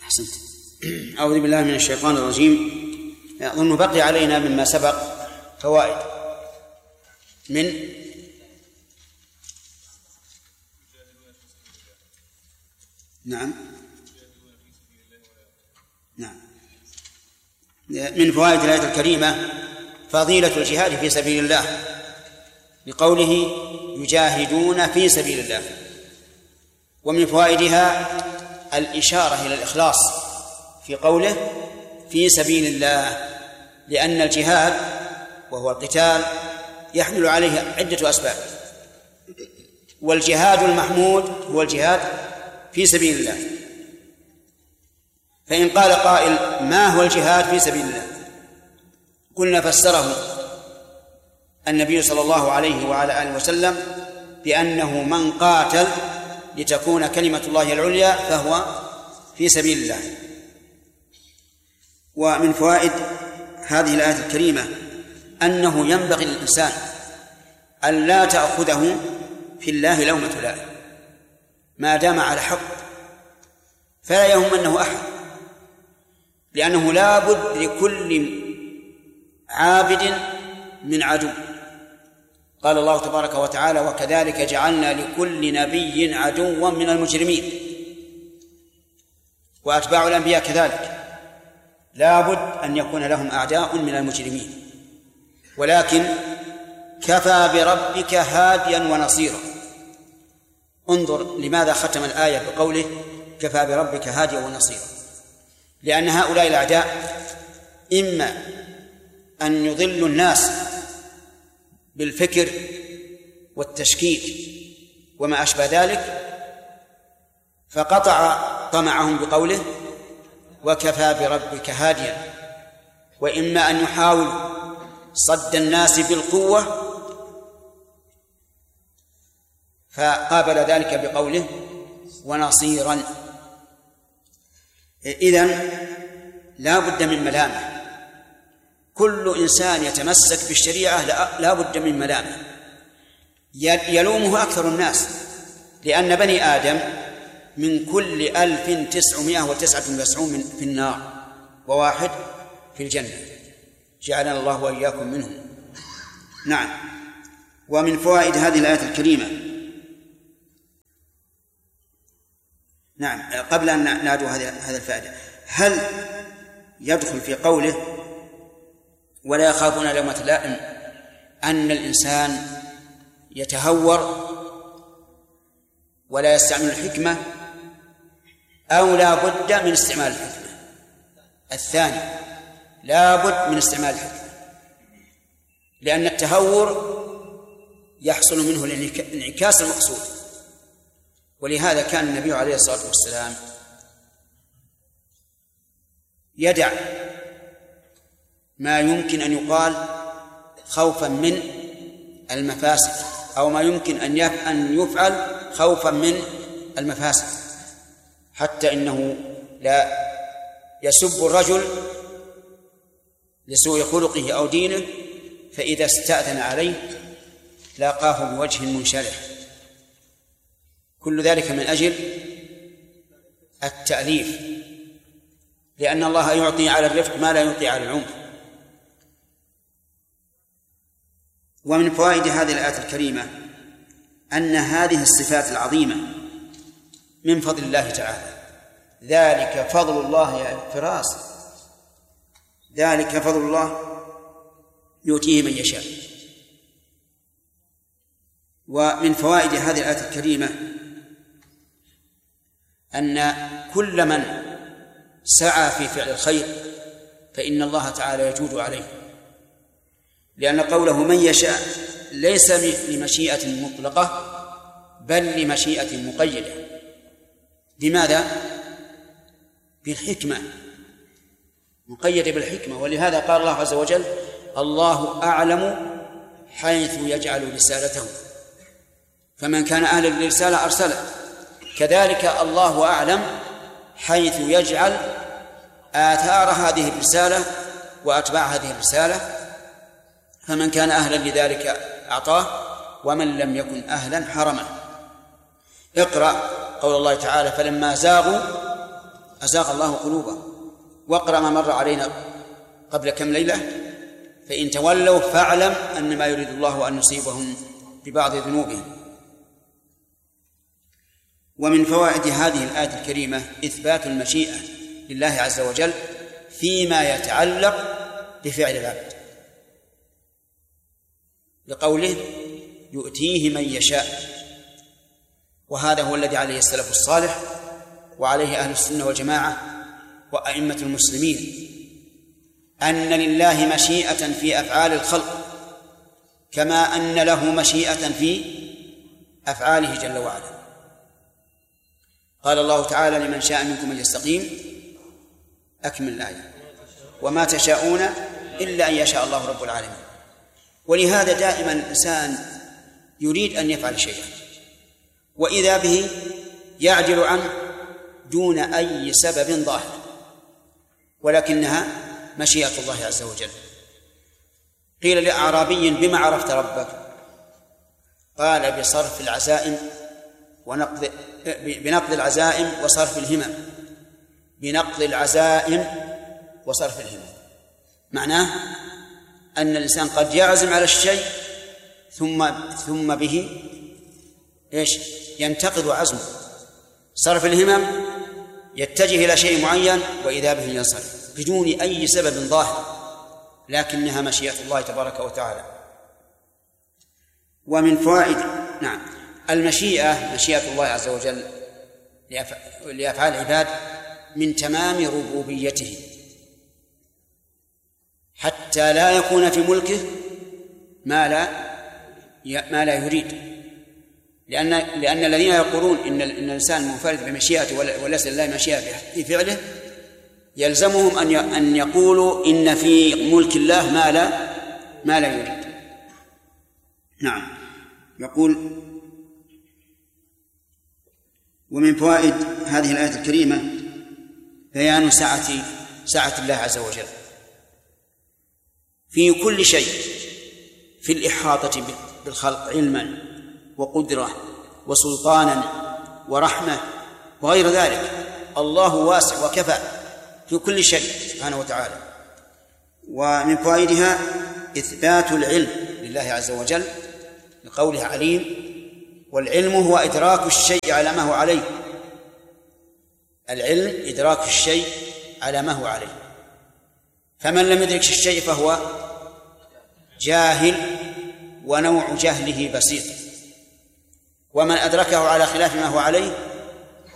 أحسنت. أعوذ بالله من الشيطان الرجيم. أظن بقي علينا مما سبق فوائد من من فوائد الآية الكريمة فضيلة الجهاد في سبيل الله لقوله يجاهدون في سبيل الله. ومن فوائدها الإشارة إلى الإخلاص في قوله في سبيل الله، لأن الجهاد وهو القتال يحمل عليه عدة أسباب، والجهاد المحمود هو الجهاد في سبيل الله. فإن قال قائل ما هو الجهاد في سبيل الله؟ قلنا فسره النبي صلى الله عليه وعلى آله وسلم بأنه من قاتل لتكون كلمة الله العليا فهو في سبيل الله. ومن فوائد هذه الآية الكريمة أنه ينبغي للإنسان أن لا تأخذه في الله لومة لائم ما دام على حق، فلا يهمنه أحد، لأنه لا بد لكل عابد من عدو. قال الله تبارك وتعالى وكذلك جعلنا لكل نبي عدوا من المجرمين، وأتباع الأنبياء كذلك لا بد أن يكون لهم أعداء من المجرمين. ولكن كفى بربك هاديا ونصيرا. انظر لماذا ختم الآية بقوله كفى بربك هاديا ونصيرا، لأن هؤلاء الأعداء إما أن يضلوا الناس بالفكر والتشكيك وما أشبه ذلك، فقطع طمعهم بقوله وكفى بربك هاديا، وإما أن يحاول صد الناس بالقوة فقابل ذلك بقوله ونصيرا. إذن لا بد من ملامة. كل إنسان يتمسك بالشريعة لا بد من ملامة يلومه أكثر الناس، لأن بني آدم من كل 1999 في النار وواحد في الجنة، جعلنا الله وإياكم منهم. نعم. ومن فوائد هذه الآية الكريمة قبل أن نعدو هذا الفائدة، هل يدخل في قوله ولا يخافون لومة لائم أن الإنسان يتهور ولا يستعمل الحكمة، أو لا بد من استعمال الحكمة؟ الثاني لا بد من استعمال الحكمة، لأن التهور يحصل منه الانعكاس المقصود. ولهذا كان النبي عليه الصلاة والسلام يدع ما يمكن أن يقال خوفا من المفاسد، أو ما يمكن أن يفعل خوفا من المفاسد، حتى إنه لا يسب الرجل لسوء خلقه أو دينه، فإذا استأذن عليه لاقاه بوجه منشرح. كل ذلك من أجل التأليف، لأن الله يعطي على الرفق ما لا يعطي على العنف. ومن فوائد هذه الآية الكريمة أن هذه الصفات العظيمة من فضل الله تعالى. ذلك فضل الله فراس، ذلك فضل الله يؤتيه من يشاء. ومن فوائد هذه الآية الكريمة أن كل من سعى في فعل الخير فإن الله تعالى يجود عليه، لأن قوله من يشاء ليس لمشيئة مطلقة بل لمشيئة مقيدة. لماذا؟ بالحكمة، مقيدة بالحكمة. ولهذا قال الله عز وجل الله أعلم حيث يجعل رسالته، فمن كان أهلا للرسالة أرسله. كذلك الله أعلم حيث يجعل آثار هذه الرسالة وأتباع هذه الرسالة، فمن كان أهلا لذلك أعطاه ومن لم يكن أهلا حرمه. اقرأ قول الله تعالى فلما زاغوا أزاغ الله قلوبهم. واقرأ ما مر علينا قبل كم ليلة: فإن تولوا فاعلم أن ما يريد الله أن يصيبهم ببعض ذنوبهم. ومن فوائد هذه الآية الكريمة إثبات المشيئة لله عز وجل فيما يتعلق بفعل العبد، لقوله: يؤتيه من يشاء. وهذا هو الذي عليه السلف الصالح وعليه أهل السنة والجماعة وأئمة المسلمين، أن لله مشيئة في أفعال الخلق كما أن له مشيئة في أفعاله جل وعلا. قال الله تعالى: لمن شاء منكم أن يستقيم. أكمل الآية: وما تشاءون إلا أن يشاء الله رب العالمين. ولهذا دائما الإنسان يريد أن يفعل شيئا وإذا به يعجل عنه دون أي سبب ظاهر، ولكنها مشيئة الله عز وجل. قيل لأعرابي: بما عرفت ربك؟ قال: بصرف العزائم بنقض العزائم وصرف الهمم. بنقض العزائم وصرف الهمم، معناه أن الإنسان قد يعزم على الشيء ثم به ينتقض عزمه. صرف الهمم يتجه إلى شيء معين وإذا به ينصرف بدون أي سبب ظاهر، لكنها مشيئة الله تبارك وتعالى. ومن فوائد المشيئة، مشيئة الله عز وجل لأفعال العباد من تمام ربوبيته، حتى لا يكون في ملكه ما لا يريد. لأن الذين يقولون إن الإنسان منفرد بمشيئته وليس لله مشيئة في فعله يلزمهم أن يقولوا إن في ملك الله ما لا يريد. نعم. يقول: ومن فوائد هذه الآية الكريمة بيان سعة الله عز وجل في كل شيء، في الإحاطة بالخلق علما وقدرة وسلطانا ورحمة وغير ذلك. الله واسع وكفى في كل شيء سبحانه وتعالى. ومن فوائدها إثبات العلم لله عز وجل لقوله: عليم. والعلم هو إدراك الشيء على ما هو عليه. العلم إدراك الشيء على ما هو عليه، فمن لم يدرك الشيء فهو جاهل، ونوع جهله بسيط، ومن أدركه على خلاف ما هو عليه